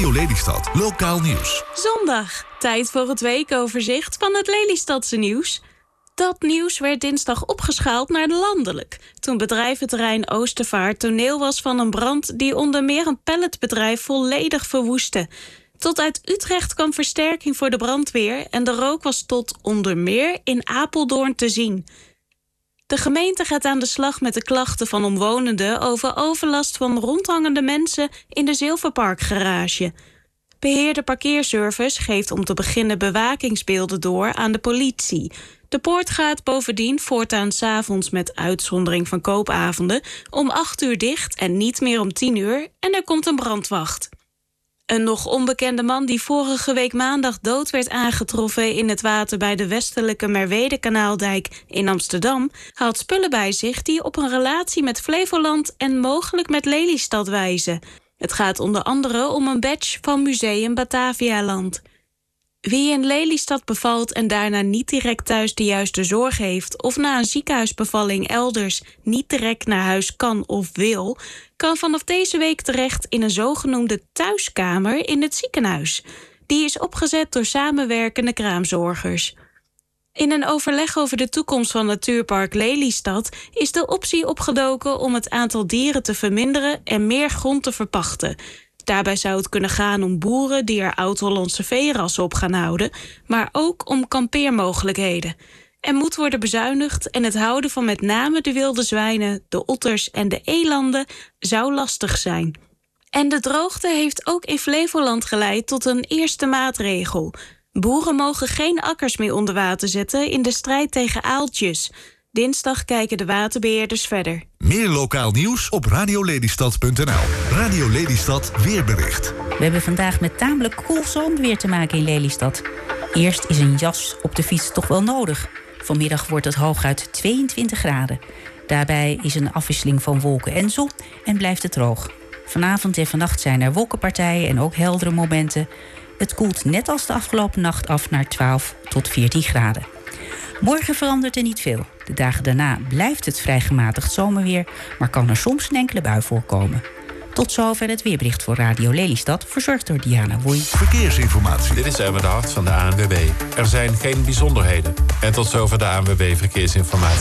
Radio Lelystad, lokaal nieuws. Zondag, tijd voor het weekoverzicht van het Lelystadse nieuws. Dat nieuws werd dinsdag opgeschaald naar landelijk, toen bedrijventerrein Oostervaart toneel was van een brand die onder meer een palletbedrijf volledig verwoestte. Tot uit Utrecht kwam versterking voor de brandweer en de rook was tot onder meer in Apeldoorn te zien. De gemeente gaat aan de slag met de klachten van omwonenden over overlast van rondhangende mensen in de Zilverparkgarage. Beheerder Parkeerservice geeft om te beginnen bewakingsbeelden door aan de politie. De poort gaat bovendien voortaan 's avonds met uitzondering van koopavonden om 8 uur dicht en niet meer om 10 uur en er komt een brandwacht. Een nog onbekende man die vorige week maandag dood werd aangetroffen in het water bij de westelijke Merwede-kanaaldijk in Amsterdam had spullen bij zich die op een relatie met Flevoland en mogelijk met Lelystad wijzen. Het gaat onder andere om een badge van Museum Batavialand. Wie in Lelystad bevalt en daarna niet direct thuis de juiste zorg heeft of na een ziekenhuisbevalling elders niet direct naar huis kan of wil, kan vanaf deze week terecht in een zogenoemde thuiskamer in het ziekenhuis. Die is opgezet door samenwerkende kraamzorgers. In een overleg over de toekomst van Natuurpark Lelystad is de optie opgedoken om het aantal dieren te verminderen en meer grond te verpachten. Daarbij zou het kunnen gaan om boeren die er oud-Hollandse veerassen op gaan houden, maar ook om kampeermogelijkheden. Er moet worden bezuinigd en het houden van met name de wilde zwijnen, de otters en de elanden zou lastig zijn. En de droogte heeft ook in Flevoland geleid tot een eerste maatregel. Boeren mogen geen akkers meer onder water zetten in de strijd tegen aaltjes. Dinsdag kijken de waterbeheerders verder. Meer lokaal nieuws op radiolelystad.nl. Radio Lelystad weerbericht. We hebben vandaag met tamelijk koel zomerweer te maken in Lelystad. Eerst is een jas op de fiets toch wel nodig. Vanmiddag wordt het hooguit 22 graden. Daarbij is een afwisseling van wolken en zon en blijft het droog. Vanavond en vannacht zijn er wolkenpartijen en ook heldere momenten. Het koelt net als de afgelopen nacht af naar 12 tot 14 graden. Morgen verandert er niet veel. De dagen daarna blijft het vrij gematigd zomerweer, maar kan er soms een enkele bui voorkomen. Tot zover het weerbericht voor Radio Lelystad, verzorgd door Diana Woei. Verkeersinformatie. Dit is Erwin de Hart van de ANWB. Er zijn geen bijzonderheden. En tot zover de ANWB Verkeersinformatie.